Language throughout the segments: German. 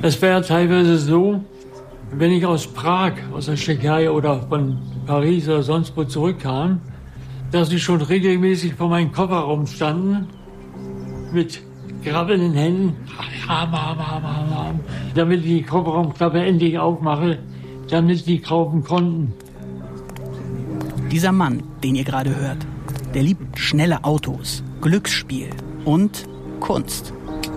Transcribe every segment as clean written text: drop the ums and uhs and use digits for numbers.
Es wäre teilweise so, wenn ich aus Prag, aus der Tschechei oder von Paris oder sonst wo zurückkam, dass sie schon regelmäßig vor meinem Kofferraum standen, mit grabbelnden Händen, damit ich die Kofferraumklappe endlich aufmache, damit sie kaufen konnten. Dieser Mann, den ihr gerade hört, der liebt schnelle Autos, Glücksspiel und Kunst.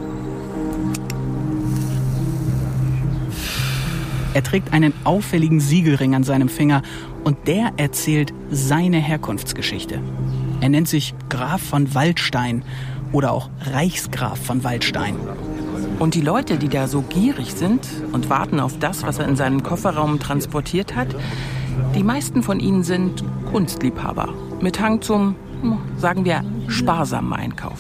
Er trägt einen auffälligen Siegelring an seinem Finger und der erzählt seine Herkunftsgeschichte. Er nennt sich Graf von Waldstein oder auch Reichsgraf von Waldstein. Und die Leute, die da so gierig sind und warten auf das, was er in seinem Kofferraum transportiert hat, die meisten von ihnen sind Kunstliebhaber mit Hang zum, sagen wir, sparsamen Einkauf.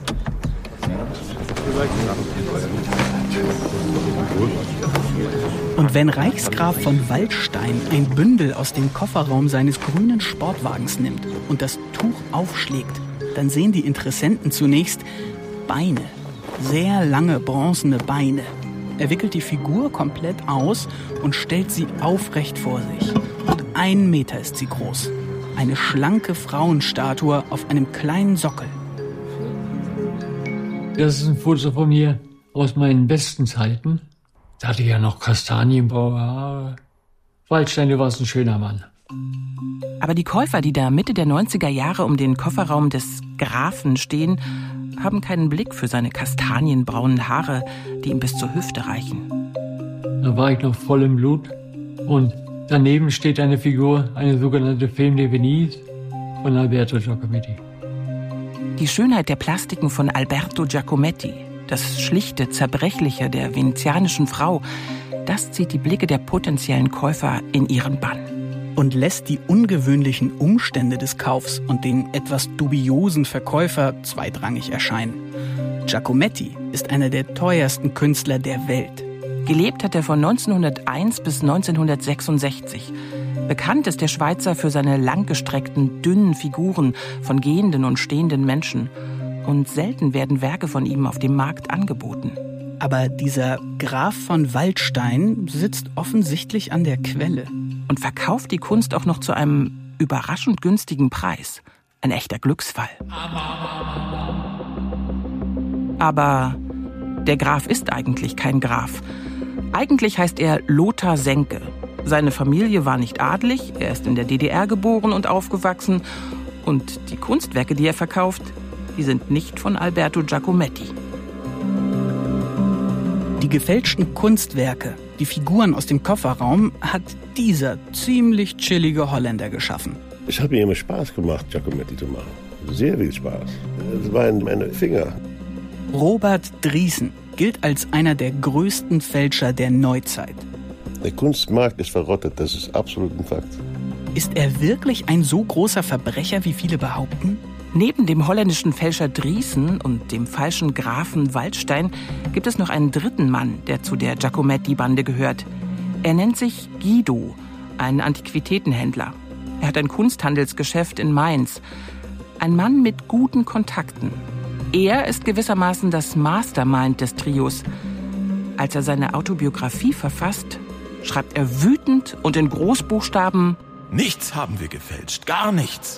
Und wenn Reichsgraf von Waldstein ein Bündel aus dem Kofferraum seines grünen Sportwagens nimmt und das Tuch aufschlägt, dann sehen die Interessenten zunächst Beine, sehr lange bronzene Beine. Er wickelt die Figur komplett aus und stellt sie aufrecht vor sich. Und 1 Meter ist sie groß. Eine schlanke Frauenstatue auf einem kleinen Sockel. Das ist ein Foto von mir aus meinen besten Zeiten. Da hatte ich ja noch kastanienbraune Haare. Waldstein, du warst ein schöner Mann. Aber die Käufer, die da Mitte der 90er Jahre um den Kofferraum des Grafen stehen, haben keinen Blick für seine kastanienbraunen Haare, die ihm bis zur Hüfte reichen. Da war ich noch voll im Blut. Und daneben steht eine Figur, eine sogenannte Femme de Venise von Alberto Giacometti. Die Schönheit der Plastiken von Alberto Giacometti, das schlichte, zerbrechliche der venezianischen Frau, das zieht die Blicke der potenziellen Käufer in ihren Bann. Und lässt die ungewöhnlichen Umstände des Kaufs und den etwas dubiosen Verkäufer zweitrangig erscheinen. Giacometti ist einer der teuersten Künstler der Welt. Gelebt hat er von 1901 bis 1966. Bekannt ist der Schweizer für seine langgestreckten, dünnen Figuren von gehenden und stehenden Menschen. Und selten werden Werke von ihm auf dem Markt angeboten. Aber dieser Graf von Waldstein sitzt offensichtlich an der Quelle. Und verkauft die Kunst auch noch zu einem überraschend günstigen Preis. Ein echter Glücksfall. Aber der Graf ist eigentlich kein Graf. Eigentlich heißt er Lothar Senke. Seine Familie war nicht adelig, er ist in der DDR geboren und aufgewachsen. Und die Kunstwerke, die er verkauft, die sind nicht von Alberto Giacometti. Die gefälschten Kunstwerke, die Figuren aus dem Kofferraum, hat dieser ziemlich chillige Holländer geschaffen. Es hat mir immer Spaß gemacht, Giacometti zu machen. Sehr viel Spaß. Das waren meine Finger. Robert Driessen gilt als einer der größten Fälscher der Neuzeit. Der Kunstmarkt ist verrottet, das ist absolut ein Fakt. Ist er wirklich ein so großer Verbrecher, wie viele behaupten? Neben dem holländischen Fälscher Driessen und dem falschen Grafen Waldstein gibt es noch einen dritten Mann, der zu der Giacometti-Bande gehört. Er nennt sich Guido, ein Antiquitätenhändler. Er hat ein Kunsthandelsgeschäft in Mainz. Ein Mann mit guten Kontakten. Er ist gewissermaßen das Mastermind des Trios. Als er seine Autobiografie verfasst, schreibt er wütend und in Großbuchstaben: Nichts haben wir gefälscht, gar nichts.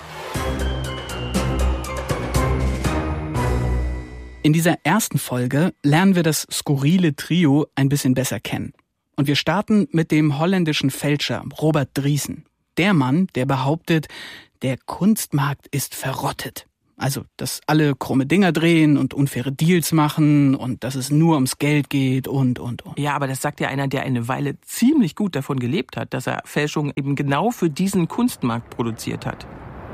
In dieser ersten Folge lernen wir das skurrile Trio ein bisschen besser kennen. Und wir starten mit dem holländischen Fälscher Robert Driessen. Der Mann, der behauptet, der Kunstmarkt ist verrottet. Also, dass alle krumme Dinger drehen und unfaire Deals machen und dass es nur ums Geld geht und. Ja, aber das sagt ja einer, der eine Weile ziemlich gut davon gelebt hat, dass er Fälschungen eben genau für diesen Kunstmarkt produziert hat.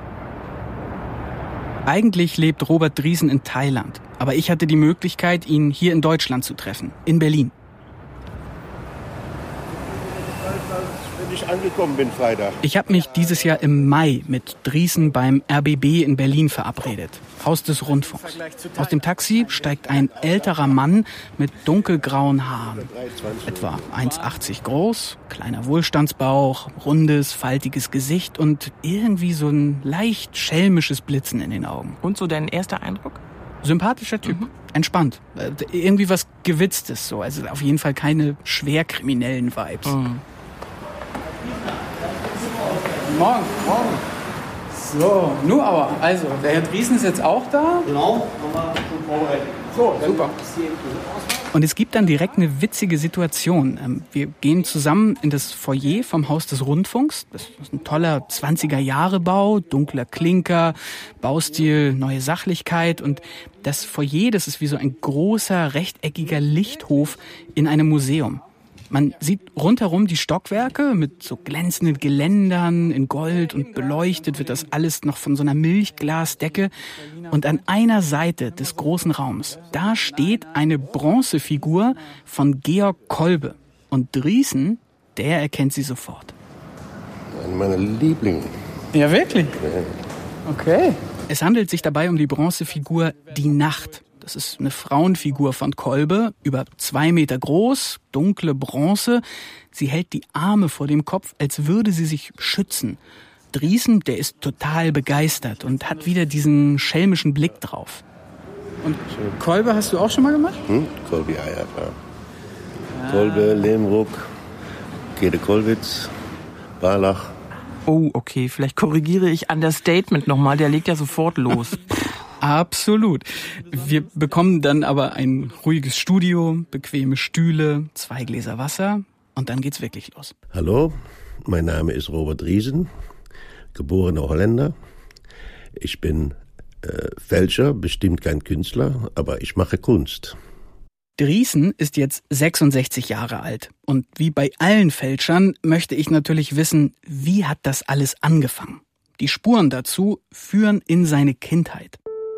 Eigentlich lebt Robert Driessen in Thailand, aber ich hatte die Möglichkeit, ihn hier in Deutschland zu treffen, in Berlin. Wenn ich angekommen bin Freitag. Ich habe mich dieses Jahr im Mai mit Driessen beim RBB in Berlin verabredet, Haus des Rundfunks. Aus dem Taxi steigt ein älterer Mann mit dunkelgrauen Haaren. Etwa 1,80 groß, kleiner Wohlstandsbauch, rundes, faltiges Gesicht und irgendwie so ein leicht schelmisches Blitzen in den Augen. Und so dein erster Eindruck? Sympathischer Typ. entspannt. Irgendwie was Gewitztes so. Also auf jeden Fall keine schwerkriminellen Vibes. Mhm. Morgen. So, nur aber. Also, der Herr Driesen ist jetzt auch da. Genau, nochmal schon vorbereitet. So, super. Und es gibt dann direkt eine witzige Situation. Wir gehen zusammen in das Foyer vom Haus des Rundfunks. Das ist ein toller 20er-Jahre-Bau, dunkler Klinker, Baustil, neue Sachlichkeit. Und das Foyer, das ist wie so ein großer, rechteckiger Lichthof in einem Museum. Man sieht rundherum die Stockwerke mit so glänzenden Geländern in Gold und beleuchtet wird das alles noch von so einer Milchglasdecke. Und an einer Seite des großen Raums, da steht eine Bronzefigur von Georg Kolbe. Und Driesen, der erkennt sie sofort. Eine meiner Lieblinge. Ja, wirklich? Ja. Okay. Es handelt sich dabei um die Bronzefigur Die Nacht. Das ist eine Frauenfigur von Kolbe, über 2 Meter groß, dunkle Bronze. Sie hält die Arme vor dem Kopf, als würde sie sich schützen. Driesen, der ist total begeistert und hat wieder diesen schelmischen Blick drauf. Und Kolbe hast du auch schon mal gemacht? Kolbe, ja, klar. Kolbe, Lehmruck, Käthe Kollwitz, Barlach. Oh, okay, vielleicht korrigiere ich Understatement nochmal, der legt ja sofort los. Absolut. Wir bekommen dann aber ein ruhiges Studio, bequeme Stühle, 2 Gläser Wasser und dann geht's wirklich los. Hallo, mein Name ist Robert Driesen, geborener Holländer. Ich bin Fälscher, bestimmt kein Künstler, aber ich mache Kunst. Driesen ist jetzt 66 Jahre alt. Und wie bei allen Fälschern möchte ich natürlich wissen, wie hat das alles angefangen? Die Spuren dazu führen in seine Kindheit.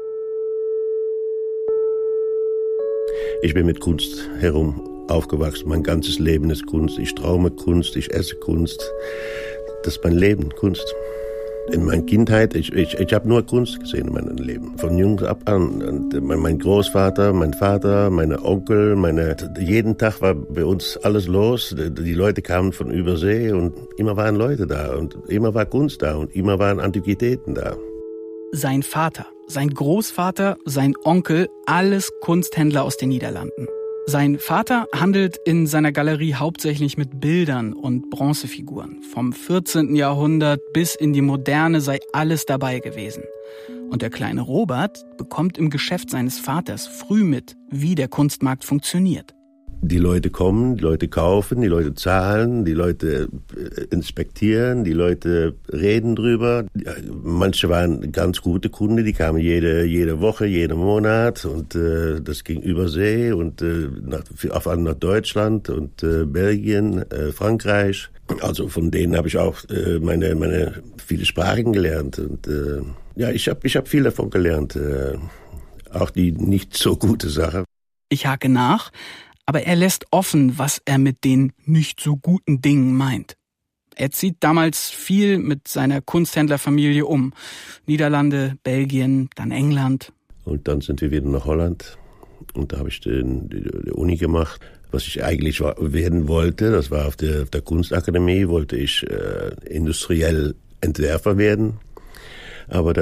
Ich bin mit Kunst herum aufgewachsen. Mein ganzes Leben ist Kunst. Ich träume Kunst, ich esse Kunst. Das ist mein Leben, Kunst. In meiner Kindheit, ich habe nur Kunst gesehen in meinem Leben. Von jung ab an. Und mein Großvater, mein Vater, meine Onkel, jeden Tag war bei uns alles los. Die Leute kamen von Übersee und immer waren Leute da und immer war Kunst da und immer waren Antiquitäten da. Sein Vater, sein Großvater, sein Onkel, alles Kunsthändler aus den Niederlanden. Sein Vater handelt in seiner Galerie hauptsächlich mit Bildern und Bronzefiguren. Vom 14. Jahrhundert bis in die Moderne sei alles dabei gewesen. Und der kleine Robert bekommt im Geschäft seines Vaters früh mit, wie der Kunstmarkt funktioniert. Die Leute kommen, die Leute kaufen, die Leute zahlen, die Leute inspektieren, die Leute reden drüber. Manche waren ganz gute Kunden, die kamen jede Woche, jeden Monat und das ging über See und auf einmal nach Deutschland und Belgien, Frankreich. Also von denen habe ich auch meine viele Sprachen gelernt und ja, ich hab viel davon gelernt, auch die nicht so gute Sache. Ich hake nach. Aber er lässt offen, was er mit den nicht so guten Dingen meint. Er zieht damals viel mit seiner Kunsthändlerfamilie um. Niederlande, Belgien, dann England. Und dann sind wir wieder nach Holland. Und da habe ich die Uni gemacht. Was ich eigentlich werden wollte, das war auf der Kunstakademie, wollte ich industriell Entwerfer werden. Aber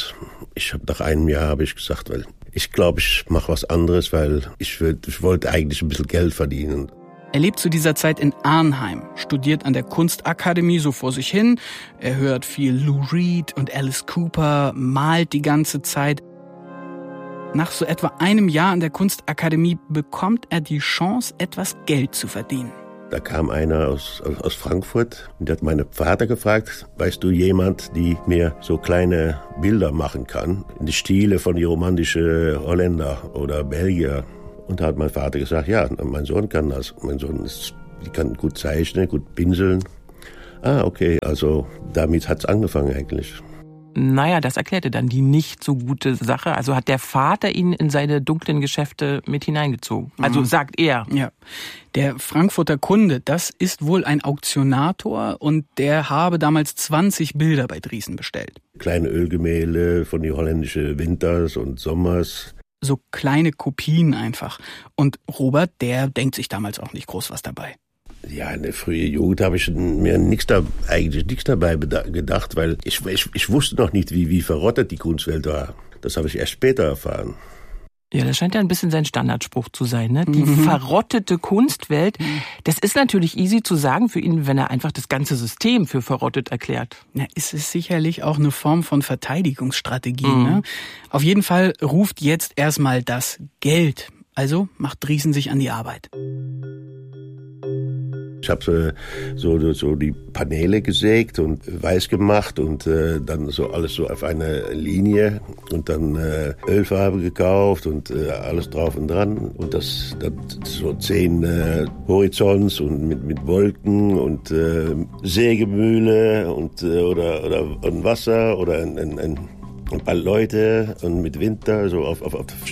nach einem Jahr habe ich gesagt, weil ich glaube, ich mache was anderes, weil ich wollte eigentlich ein bisschen Geld verdienen. Er lebt zu dieser Zeit in Arnhem, studiert an der Kunstakademie so vor sich hin. Er hört viel Lou Reed und Alice Cooper, malt die ganze Zeit. Nach so etwa einem Jahr an der Kunstakademie bekommt er die Chance, etwas Geld zu verdienen. Da kam einer aus Frankfurt und hat meinen Vater gefragt, weißt du jemand, die mir so kleine Bilder machen kann, in die Stile von die romantischen Holländer oder Belgier. Und da hat mein Vater gesagt, ja, mein Sohn kann das. Mein Sohn die kann gut zeichnen, gut pinseln. Ah, okay, also damit hat's angefangen eigentlich. Naja, das erklärte dann die nicht so gute Sache. Also hat der Vater ihn in seine dunklen Geschäfte mit hineingezogen. Also sagt er. Ja, der Frankfurter Kunde, das ist wohl ein Auktionator und der habe damals 20 Bilder bei Driesen bestellt. Kleine Ölgemälde von die holländischen Winters und Sommers. So kleine Kopien einfach. Und Robert, der denkt sich damals auch nicht groß was dabei. Ja, in der frühen Jugend habe ich mir eigentlich nichts dabei gedacht, weil ich wusste noch nicht, wie verrottet die Kunstwelt war. Das habe ich erst später erfahren. Ja, das scheint ja ein bisschen sein Standardspruch zu sein, ne? Die verrottete Kunstwelt. Das ist natürlich easy zu sagen für ihn, wenn er einfach das ganze System für verrottet erklärt. Ja, es ist sicherlich auch eine Form von Verteidigungsstrategie. Ne? Auf jeden Fall ruft jetzt erstmal das Geld. Also macht Drießen sich an die Arbeit. Ich habe so die Paneele gesägt und weiß gemacht und dann so alles so auf eine Linie und dann Ölfarbe gekauft und alles drauf und dran und das so 10 Horizonts und mit Wolken und Sägemühle und oder ein Wasser oder ein paar Leute und mit Winter so auf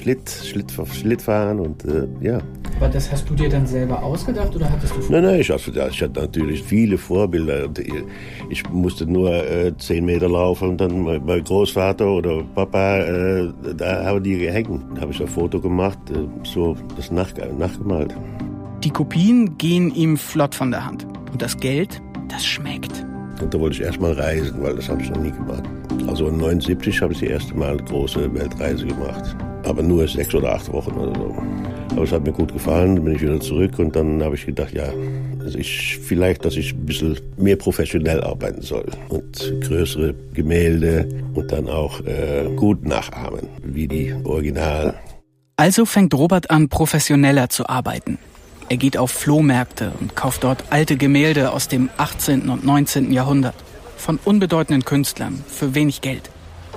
Schlitt fahren und ja. Aber das hast du dir dann selber ausgedacht oder hattest du Nein, ich hatte natürlich viele Vorbilder. Ich musste nur 10 Meter laufen und dann mein Großvater oder Papa, da haben die gehängt. Da habe ich ein Foto gemacht, so das nachgemalt. Die Kopien gehen ihm flott von der Hand. Und das Geld, das schmeckt. Und da wollte ich erst mal reisen, weil das habe ich noch nie gemacht. Also 1979 habe ich das erste Mal eine große Weltreise gemacht. Aber nur 6 oder 8 Wochen oder so. Aber es hat mir gut gefallen, dann bin ich wieder zurück und dann habe ich gedacht, ja, dass ich ein bisschen mehr professionell arbeiten soll. Und größere Gemälde und dann auch gut nachahmen, wie die Original. Also fängt Robert an, professioneller zu arbeiten. Er geht auf Flohmärkte und kauft dort alte Gemälde aus dem 18. und 19. Jahrhundert. Von unbedeutenden Künstlern, für wenig Geld.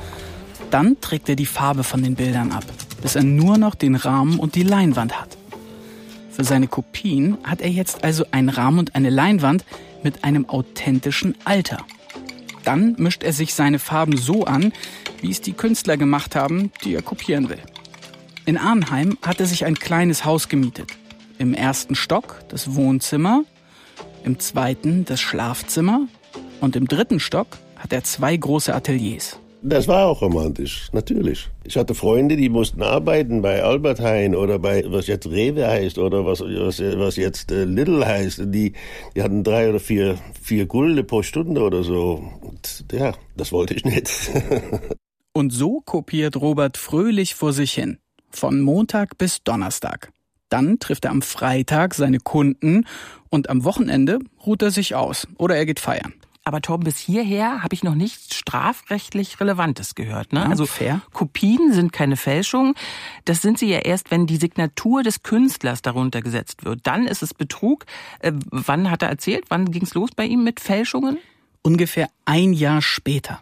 Dann trägt er die Farbe von den Bildern ab, bis er nur noch den Rahmen und die Leinwand hat. Für seine Kopien hat er jetzt also einen Rahmen und eine Leinwand mit einem authentischen Alter. Dann mischt er sich seine Farben so an, wie es die Künstler gemacht haben, die er kopieren will. In Arnheim hat er sich ein kleines Haus gemietet. Im 1. Stock das Wohnzimmer, im 2. das Schlafzimmer und im 3. Stock hat er 2 große Ateliers. Das war auch romantisch, natürlich. Ich hatte Freunde, die mussten arbeiten bei Albert Heijn oder bei, was jetzt Rewe heißt oder was jetzt Lidl heißt. Die hatten 3 oder 4 Gulden pro Stunde oder so. Und ja, das wollte ich nicht. Und so kopiert Robert fröhlich vor sich hin. Von Montag bis Donnerstag. Dann trifft er am Freitag seine Kunden und am Wochenende ruht er sich aus oder er geht feiern. Aber Torben, bis hierher habe ich noch nichts strafrechtlich Relevantes gehört. Ne? Ja, also fair. Kopien sind keine Fälschung. Das sind sie ja erst, wenn die Signatur des Künstlers darunter gesetzt wird. Dann ist es Betrug. Wann hat er erzählt? Wann ging es los bei ihm mit Fälschungen? Ungefähr 1 Jahr später.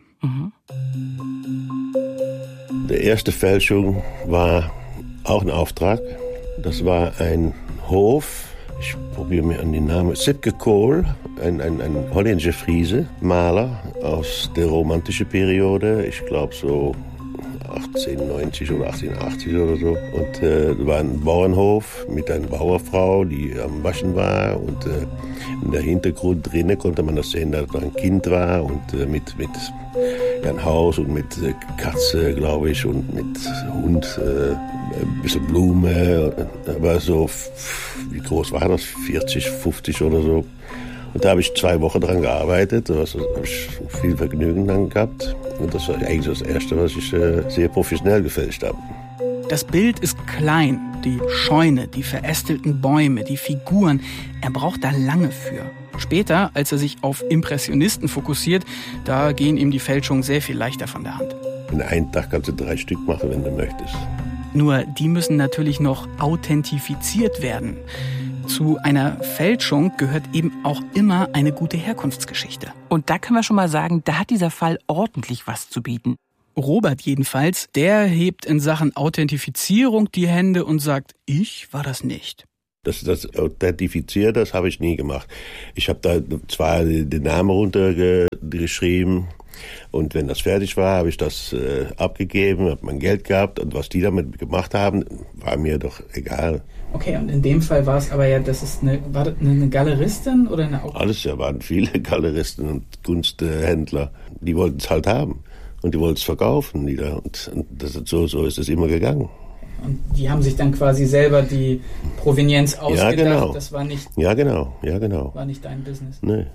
Die erste Fälschung war auch ein Auftrag. Das war ein Hof, ich probiere mir an den Namen, Sipke Kohl, ein holländischer Friese, Maler aus der romantischen Periode, ich glaube so 1890 oder 1880 oder so. Und es war ein Bauernhof mit einer Bauerfrau, die am Waschen war. Und in der Hintergrund drinnen konnte man das sehen, dass da ein Kind war und mit ein Haus und mit Katze, glaube ich, und mit Hund, ein bisschen Blume. Aber so, wie groß war das? 40, 50 oder so. Und da habe ich 2 Wochen dran gearbeitet, da habe ich viel Vergnügen dann gehabt. Und das war eigentlich das Erste, was ich sehr professionell gefälscht habe. Das Bild ist klein, die Scheune, die verästelten Bäume, die Figuren. Er braucht da lange für. Später, als er sich auf Impressionisten fokussiert, da gehen ihm die Fälschungen sehr viel leichter von der Hand. In einem Tag kannst du 3 Stück machen, wenn du möchtest. Nur die müssen natürlich noch authentifiziert werden. Zu einer Fälschung gehört eben auch immer eine gute Herkunftsgeschichte. Und da können wir schon mal sagen, da hat dieser Fall ordentlich was zu bieten. Robert jedenfalls, der hebt in Sachen Authentifizierung die Hände und sagt, ich war das nicht. Das Authentifiziert, das habe ich nie gemacht. Ich habe da zwar den Namen runtergeschrieben und wenn das fertig war, habe ich das abgegeben, habe mein Geld gehabt und was die damit gemacht haben, war mir doch egal. Okay, und in dem Fall war es aber ja, war das eine Galeristin oder eine Autorin? Alles, ja, waren viele Galeristen und Kunsthändler, die wollten es halt haben und die wollten es verkaufen wieder und so ist es immer gegangen. Und die haben sich dann quasi selber die Provenienz ausgedacht, ja, genau. Das war nicht... Ja, genau. War nicht dein Business. Nee.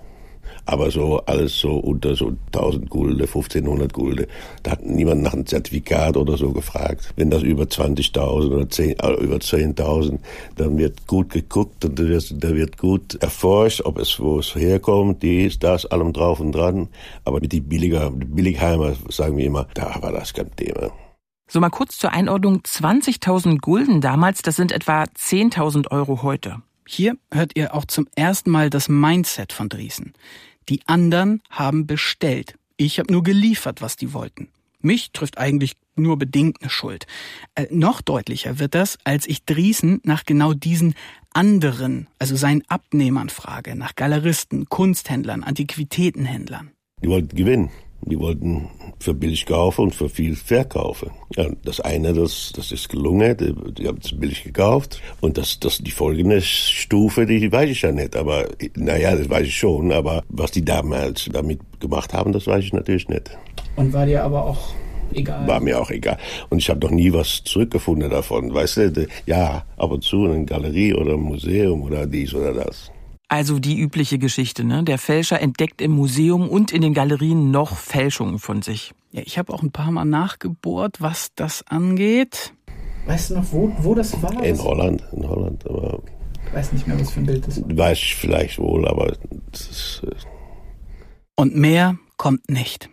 Aber so alles so unter so 1000 Gulden, 1500 Gulden, da hat niemand nach einem Zertifikat oder so gefragt. Wenn das über 20.000 oder über 10.000, dann wird gut geguckt und da wird gut erforscht, wo es herkommt, dies, das, allem drauf und dran. Aber mit die Billigheimer, sagen wir immer, da war das kein Thema. So mal kurz zur Einordnung, 20.000 Gulden damals, das sind etwa 10.000 Euro heute. Hier hört ihr auch zum ersten Mal das Mindset von Drießen. Die anderen haben bestellt. Ich habe nur geliefert, was die wollten. Mich trifft eigentlich nur bedingt eine Schuld. Noch deutlicher wird das, als ich Drießen nach genau diesen anderen, also seinen Abnehmern frage, nach Galeristen, Kunsthändlern, Antiquitätenhändlern. Die wollten gewinnen. Die wollten für billig kaufen und für viel verkaufen. Ja, das eine, das ist gelungen, die haben es billig gekauft. Und die folgende Stufe, die weiß ich ja nicht. Aber, das weiß ich schon. Aber was die damals damit gemacht haben, das weiß ich natürlich nicht. Und war dir aber auch egal? War mir auch egal. Und ich habe noch nie was zurückgefunden davon. Weißt du, ja, ab und zu in einer Galerie oder ein Museum oder dies oder das. Also die übliche Geschichte, ne? Der Fälscher entdeckt im Museum und in den Galerien noch Fälschungen von sich. Ja, ich habe auch ein paar Mal nachgebohrt, was das angeht. Weißt du noch, wo das war? In Holland, aber... Ich weiß nicht mehr, was für ein Bild das war. Weiß ich vielleicht wohl, aber... Und mehr kommt nicht.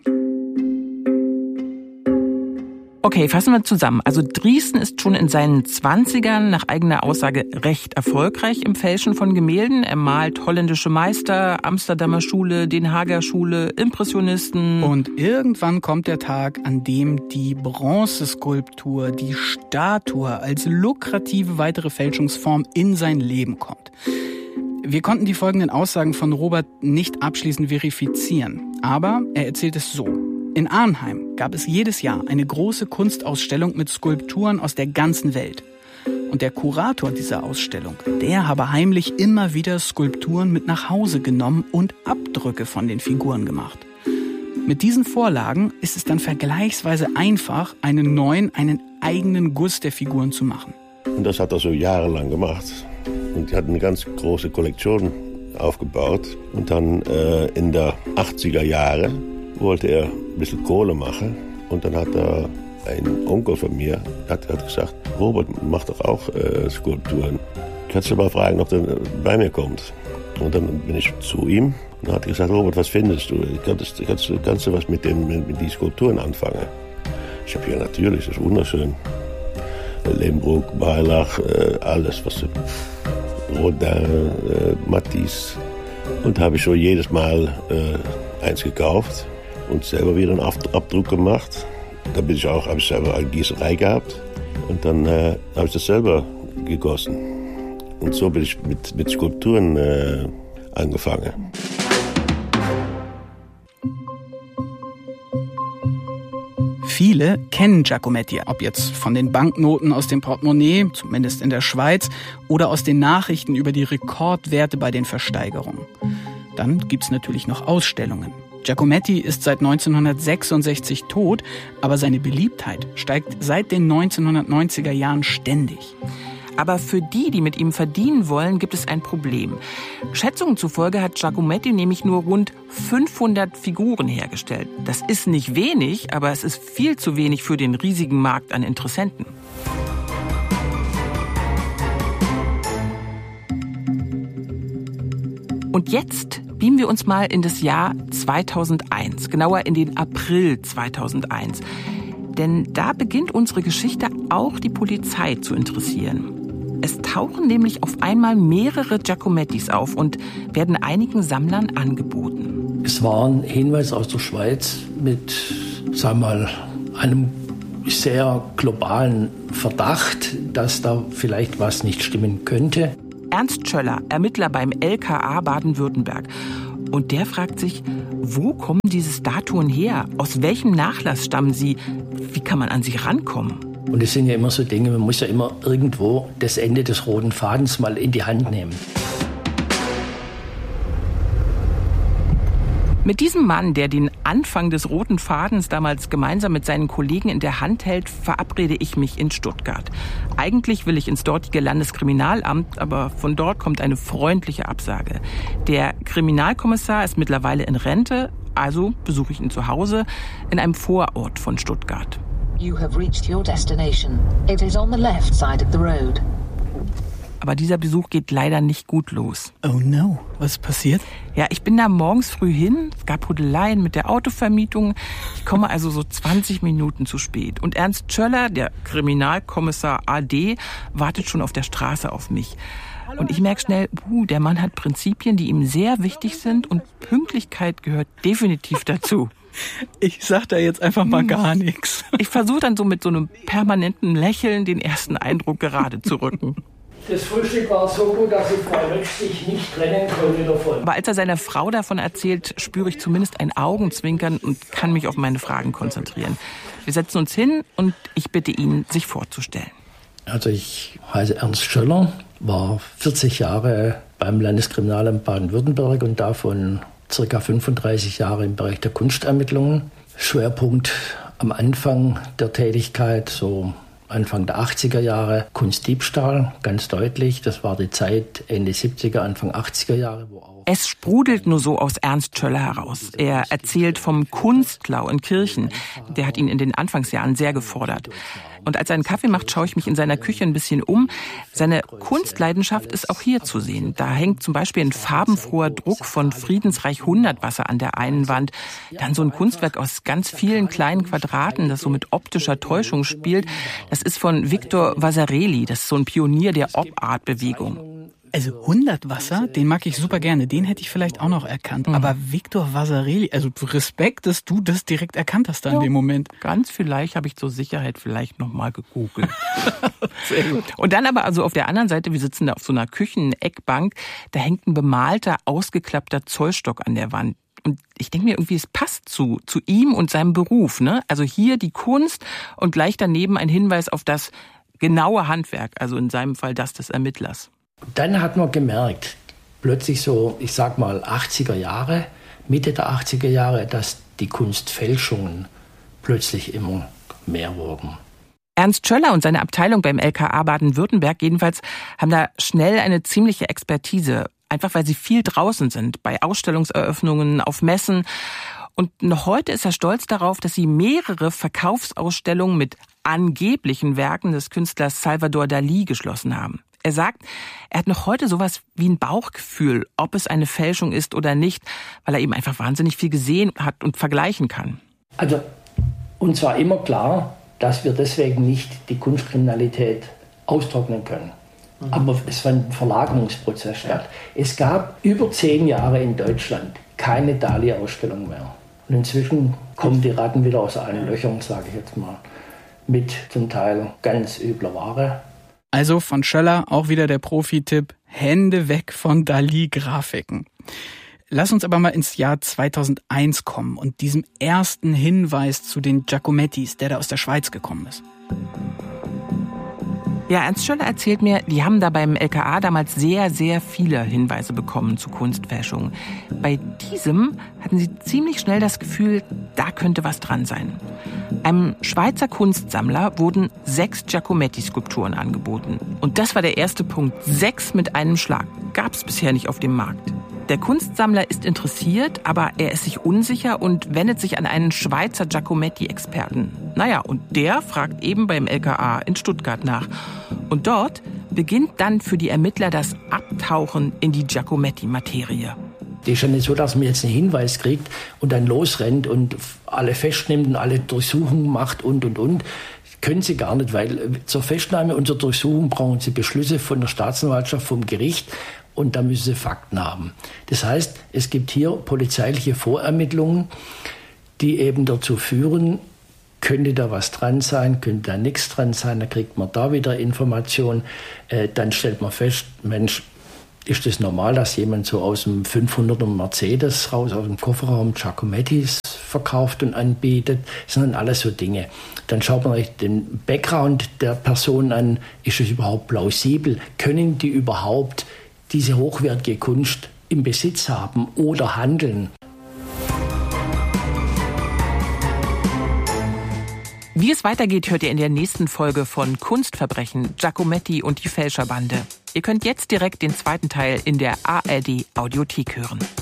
Okay, fassen wir zusammen. Also Drießen ist schon in seinen 20ern nach eigener Aussage recht erfolgreich im Fälschen von Gemälden. Er malt holländische Meister, Amsterdamer Schule, Den Haager Schule, Impressionisten. Und irgendwann kommt der Tag, an dem die Bronzeskulptur, die Statue als lukrative weitere Fälschungsform in sein Leben kommt. Wir konnten die folgenden Aussagen von Robert nicht abschließend verifizieren. Aber er erzählt es so. In Arnheim gab es jedes Jahr eine große Kunstausstellung mit Skulpturen aus der ganzen Welt. Und der Kurator dieser Ausstellung, der habe heimlich immer wieder Skulpturen mit nach Hause genommen und Abdrücke von den Figuren gemacht. Mit diesen Vorlagen ist es dann vergleichsweise einfach, einen eigenen Guss der Figuren zu machen. Und das hat er so jahrelang gemacht. Und er hat eine ganz große Kollektion aufgebaut. Und dann in der 80er Jahre wollte er ein bisschen Kohle machen. Und dann hat er ein Onkel von mir hat gesagt, Robert, mach doch auch Skulpturen. Kannst du mal fragen, ob der bei mir kommt? Und dann bin ich zu ihm und dann hat er gesagt, Robert, was findest du? Kannst du was mit den Skulpturen anfangen? Ich habe hier natürlich, das ist wunderschön. Lehmbruck, Barlach, alles, was Rodin, Matisse. Und habe ich schon jedes Mal eins gekauft und selber wieder einen Abdruck gemacht. Da habe ich selber eine Gießerei gehabt und dann habe ich das selber gegossen. Und so bin ich mit Skulpturen angefangen. Viele kennen Giacometti, ob jetzt von den Banknoten aus dem Portemonnaie, zumindest in der Schweiz, oder aus den Nachrichten über die Rekordwerte bei den Versteigerungen. Dann gibt's natürlich noch Ausstellungen. Giacometti ist seit 1966 tot, aber seine Beliebtheit steigt seit den 1990er Jahren ständig. Aber für die mit ihm verdienen wollen, gibt es ein Problem. Schätzungen zufolge hat Giacometti nämlich nur rund 500 Figuren hergestellt. Das ist nicht wenig, aber es ist viel zu wenig für den riesigen Markt an Interessenten. Und jetzt beamen wir uns mal in das Jahr 2001, genauer in den April 2001. Denn da beginnt unsere Geschichte auch die Polizei zu interessieren. Es tauchen nämlich auf einmal mehrere Giacomettis auf und werden einigen Sammlern angeboten. Es war ein Hinweis aus der Schweiz mit, sagen wir mal, einem sehr globalen Verdacht, dass da vielleicht was nicht stimmen könnte. Ernst Schöller, Ermittler beim LKA Baden-Württemberg. Und der fragt sich, wo kommen diese Statuen her? Aus welchem Nachlass stammen sie? Wie kann man an sie rankommen? Und es sind ja immer so Dinge, man muss ja immer irgendwo das Ende des roten Fadens mal in die Hand nehmen. Mit diesem Mann, der den Anfang des roten Fadens damals gemeinsam mit seinen Kollegen in der Hand hält, verabrede ich mich in Stuttgart. Eigentlich will ich ins dortige Landeskriminalamt, aber von dort kommt eine freundliche Absage. Der Kriminalkommissar ist mittlerweile in Rente, also besuche ich ihn zu Hause in einem Vorort von Stuttgart. You have reached your destination. It is on the left side of the road. Aber dieser Besuch geht leider nicht gut los. Oh no, was ist passiert? Ja, ich bin da morgens früh hin, es gab Hudeleien mit der Autovermietung. Ich komme also so 20 Minuten zu spät. Und Ernst Tschöller, der Kriminalkommissar AD, wartet schon auf der Straße auf mich. Und ich merke schnell, der Mann hat Prinzipien, die ihm sehr wichtig sind und Pünktlichkeit gehört definitiv dazu. Ich sag da jetzt einfach mal gar nichts. Ich versuche dann so mit so einem permanenten Lächeln den ersten Eindruck gerade zu rücken. Das Frühstück war so gut, dass ich Frau Röck sich nicht trennen konnte davon. Aber als er seiner Frau davon erzählt, spüre ich zumindest ein Augenzwinkern und kann mich auf meine Fragen konzentrieren. Wir setzen uns hin und ich bitte ihn, sich vorzustellen. Also ich heiße Ernst Tschöller, war 40 Jahre beim Landeskriminalamt Baden-Württemberg und davon ca. 35 Jahre im Bereich der Kunstermittlungen. Schwerpunkt am Anfang der Tätigkeit, so Anfang der 80er Jahre, Kunstdiebstahl, ganz deutlich. Das war die Zeit Ende 70er, Anfang 80er Jahre. Es sprudelt nur so aus Ernst Tschöller heraus. Er erzählt vom Kunstklau in Kirchen. Der hat ihn in den Anfangsjahren sehr gefordert. Und als er einen Kaffee macht, schaue ich mich in seiner Küche ein bisschen um. Seine Kunstleidenschaft ist auch hier zu sehen. Da hängt zum Beispiel ein farbenfroher Druck von Friedensreich Hundertwasser an der einen Wand. Dann so ein Kunstwerk aus ganz vielen kleinen Quadraten, das so mit optischer Täuschung spielt. Das ist von Victor Vasarely. Das ist so ein Pionier der Op-Art-Bewegung. Also Hundertwasser, den mag ich super gerne. Den hätte ich vielleicht auch noch erkannt. Aber Victor Vasarely, also Respekt, dass du das direkt erkannt hast da in dem Moment. Ganz vielleicht habe ich zur Sicherheit vielleicht noch mal gegoogelt. Sehr gut. Und dann aber also auf der anderen Seite, wir sitzen da auf so einer Kücheneckbank, da hängt ein bemalter, ausgeklappter Zollstock an der Wand. Und ich denke mir irgendwie, es passt zu ihm und seinem Beruf, ne? Also hier die Kunst und gleich daneben ein Hinweis auf das genaue Handwerk, also in seinem Fall das des Ermittlers. Dann hat man gemerkt, plötzlich so, ich sag mal 80er Jahre, Mitte der 80er Jahre, dass die Kunstfälschungen plötzlich immer mehr wurden. Ernst Tschöller und seine Abteilung beim LKA Baden-Württemberg jedenfalls haben da schnell eine ziemliche Expertise. Einfach weil sie viel draußen sind, bei Ausstellungseröffnungen, auf Messen. Und noch heute ist er stolz darauf, dass sie mehrere Verkaufsausstellungen mit angeblichen Werken des Künstlers Salvador Dalí geschlossen haben. Er sagt, er hat noch heute sowas wie ein Bauchgefühl, ob es eine Fälschung ist oder nicht, weil er eben einfach wahnsinnig viel gesehen hat und vergleichen kann. Also uns war immer klar, dass wir deswegen nicht die Kunstkriminalität austrocknen können. Aber es fand ein Verlagerungsprozess statt. Es gab über 10 Jahre in Deutschland keine Dalí-Ausstellung mehr. Und inzwischen kommen die Ratten wieder aus allen Löchern, sage ich jetzt mal, mit zum Teil ganz übler Ware. Also von Tschöller auch wieder der Profi-Tipp, Hände weg von Dalí-Grafiken. Lass uns aber mal ins Jahr 2001 kommen und diesem ersten Hinweis zu den Giacomettis, der da aus der Schweiz gekommen ist. Ja, Ernst Tschöller erzählt mir, die haben da beim LKA damals sehr, sehr viele Hinweise bekommen zu Kunstfälschungen. Bei diesem hatten sie ziemlich schnell das Gefühl, da könnte was dran sein. Einem Schweizer Kunstsammler wurden 6 Giacometti-Skulpturen angeboten. Und das war der erste Punkt. 6 mit einem Schlag. Gab's bisher nicht auf dem Markt. Der Kunstsammler ist interessiert, aber er ist sich unsicher und wendet sich an einen Schweizer Giacometti-Experten. Naja, und der fragt eben beim LKA in Stuttgart nach. Und dort beginnt dann für die Ermittler das Abtauchen in die Giacometti-Materie. Die ist ja nicht so, dass man jetzt einen Hinweis kriegt und dann losrennt und alle festnimmt und alle Durchsuchungen macht und. Können sie gar nicht, weil zur Festnahme und zur Durchsuchung brauchen sie Beschlüsse von der Staatsanwaltschaft, vom Gericht und da müssen sie Fakten haben. Das heißt, es gibt hier polizeiliche Vorermittlungen, die eben dazu führen, könnte da was dran sein, könnte da nichts dran sein, dann kriegt man da wieder Informationen, dann stellt man fest, Mensch, ist das normal, dass jemand so aus dem 500er Mercedes raus, aus dem Kofferraum Giacomettis verkauft und anbietet? Das sind dann alles so Dinge. Dann schaut man sich den Background der Person an. Ist es überhaupt plausibel? Können die überhaupt diese hochwertige Kunst im Besitz haben oder handeln? Wie es weitergeht, hört ihr in der nächsten Folge von Kunstverbrechen, Giacometti und die Fälscherbande. Ihr könnt jetzt direkt den zweiten Teil in der ARD Audiothek hören.